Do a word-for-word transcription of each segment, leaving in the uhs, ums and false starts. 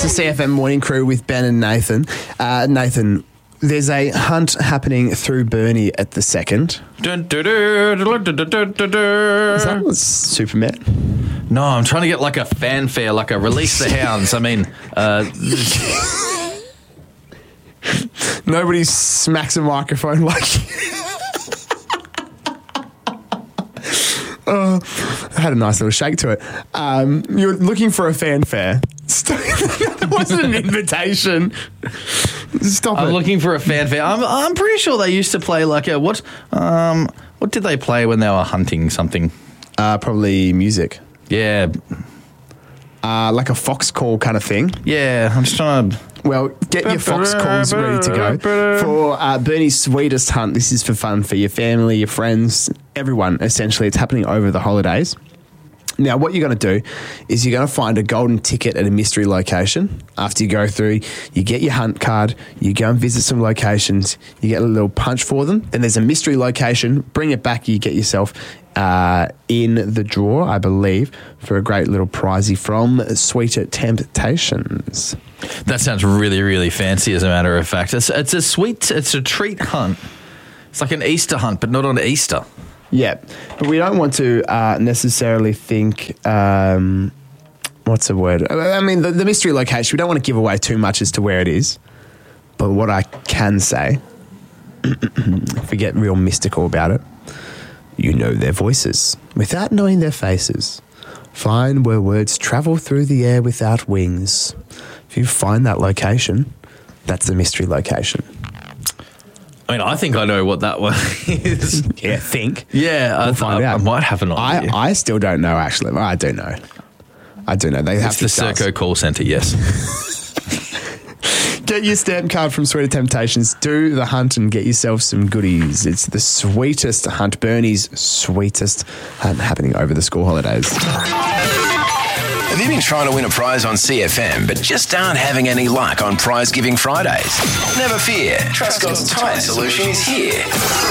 It's the C F M Morning Crew with Ben and Nathan. Uh, Nathan, there's a hunt happening through Burnie at the second. Dun, dun, dun, dun, dun, dun, dun, dun. Is that Superman? No, I'm trying to get like a fanfare, like a release the hounds. I mean, uh, nobody smacks a microphone like Oh, I had a nice little shake to it. Um, you're looking for a fanfare. That wasn't an invitation. Stop I'm it. looking for a fanfare. I'm, I'm pretty sure they used to play like a what? Um, what did they play when they were hunting something? Uh, probably music. Yeah, uh, like a fox call kind of thing. Yeah, I'm just trying to. Well, get your fox calls ready to go for uh, Burnie's sweetest hunt. This is for fun for your family, your friends, everyone. Essentially, it's happening over the holidays. Now, what you're going to do is you're going to find a golden ticket at a mystery location. After you go through, you get your hunt card, you go and visit some locations, you get a little punch for them. Then there's a mystery location. Bring it back, you get yourself uh, in the draw, I believe, for a great little prizey from Sweeter Temptations. That sounds really, really fancy, as a matter of fact. It's, it's a sweet, it's a treat hunt. It's like an Easter hunt, but not on Easter. Yeah, but we don't want to uh, necessarily think, um, what's the word? I mean, the, the mystery location, we don't want to give away too much as to where it is. But what I can say, if we get real mystical about it, you know their voices without knowing their faces. Find where words travel through the air without wings. If you find that location, that's the mystery location. I mean, I think I know what that one is. Yeah, think. Yeah, we'll I, find I, out. I might have an idea. I, I still don't know, actually. I do know. I do know. They have it's to the Serco call centre, yes. Get your stamp card from Sweeter Temptations. Do the hunt and get yourself some goodies. It's the sweetest hunt, Burnie's sweetest hunt happening over the school holidays. Have you been trying to win a prize on C F M but just aren't having any luck on Prize Giving Fridays? Never fear, Trustcott's Tyre Solution is here.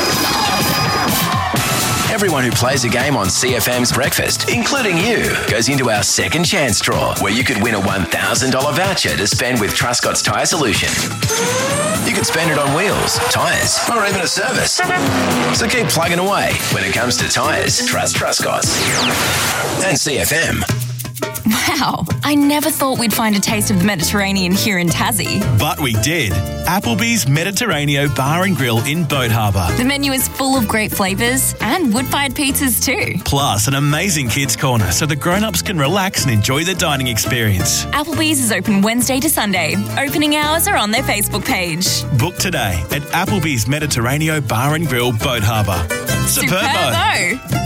Everyone who plays a game on C F M's Breakfast, including you, goes into our second chance draw where you could win a one thousand dollars voucher to spend with Trustcott's Tyre Solution. You could spend it on wheels, tyres, or even a service. So keep plugging away. When it comes to tyres, trust Trustcott's. And C F M. Wow, I never thought we'd find a taste of the Mediterranean here in Tassie. But we did. Applebee's Mediterraneo Bar and Grill in Boat Harbour. The menu is full of great flavours and wood-fired pizzas too. Plus an amazing kids' corner so the grown-ups can relax and enjoy the dining experience. Applebee's is open Wednesday to Sunday. Opening hours are on their Facebook page. Book today at Applebee's Mediterraneo Bar and Grill, Boat Harbour. Superbo! Superbo!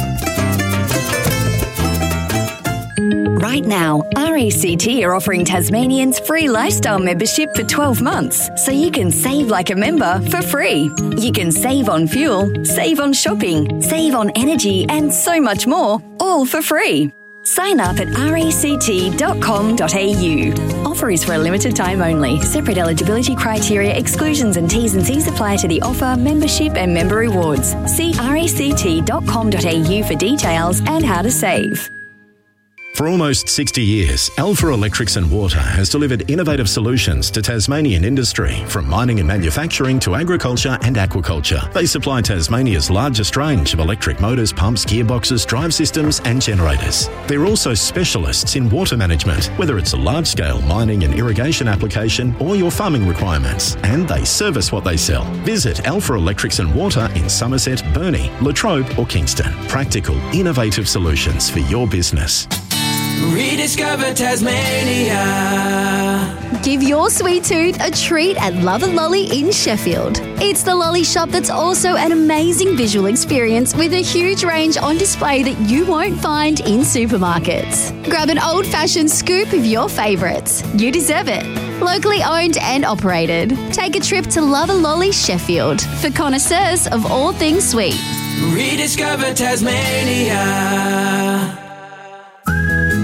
Right now, R A C T are offering Tasmanians free lifestyle membership for twelve months, so you can save like a member for free. You can save on fuel, save on shopping, save on energy, and so much more, all for free. Sign up at ract dot com dot a u. Offer is for a limited time only. Separate eligibility criteria, exclusions and T's and C's apply to the offer, membership and member rewards. See ract dot com dot a u for details and how to save. For almost sixty years, Alpha Electrics and Water has delivered innovative solutions to Tasmanian industry, from mining and manufacturing to agriculture and aquaculture. They supply Tasmania's largest range of electric motors, pumps, gearboxes, drive systems and generators. They're also specialists in water management, whether it's a large-scale mining and irrigation application or your farming requirements, and they service what they sell. Visit Alpha Electrics and Water in Somerset, Burnie, Latrobe or Kingston. Practical, innovative solutions for your business. Rediscover Tasmania. Give your sweet tooth a treat at Love and Lolly in Sheffield. It's the lolly shop that's also an amazing visual experience with a huge range on display that you won't find in supermarkets. Grab an old-fashioned scoop of your favourites. You deserve it. Locally owned and operated. Take a trip to Love and Lolly Sheffield for connoisseurs of all things sweet. Rediscover Tasmania. Thinking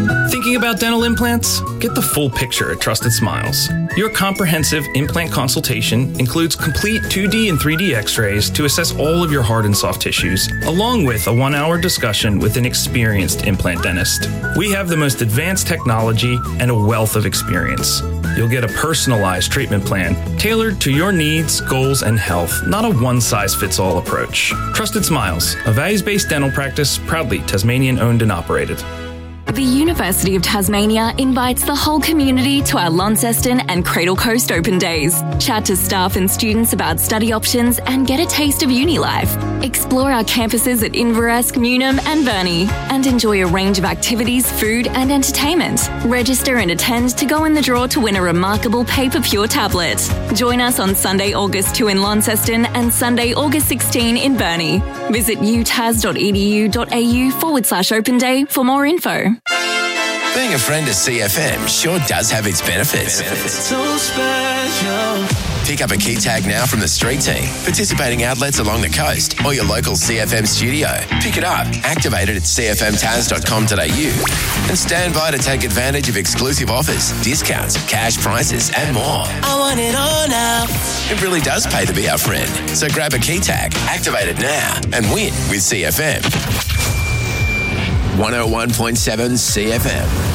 Thinking about dental implants? Get the full picture at Trusted Smiles. Your comprehensive implant consultation includes complete two D and three D x-rays to assess all of your hard and soft tissues, along with a one-hour discussion with an experienced implant dentist. We have the most advanced technology and a wealth of experience. You'll get a personalized treatment plan tailored to your needs, goals, and health, not a one-size-fits-all approach. Trusted Smiles, a values-based dental practice, proudly Tasmanian-owned and operated. The University of Tasmania invites the whole community to our Launceston and Cradle Coast Open Days. Chat to staff and students about study options and get a taste of uni life. Explore our campuses at Inveresk, Newnham and Burnie and enjoy a range of activities, food and entertainment. Register and attend to go in the draw to win a remarkable Paper Pure tablet. Join us on Sunday, August second in Launceston and Sunday, August sixteenth in Burnie. Visit utas.edu.au forward slash open day for more info. Being a friend of C F M sure does have its benefits. So special. Pick up a key tag now from the street team, participating outlets along the coast, or your local C F M studio. Pick it up, activate it at c f m tas dot com dot a u, and stand by to take advantage of exclusive offers, discounts, cash prizes, and more. I want it all now. It really does pay to be our friend. So grab a key tag, activate it now, and win with C F M. one oh one point seven C F M.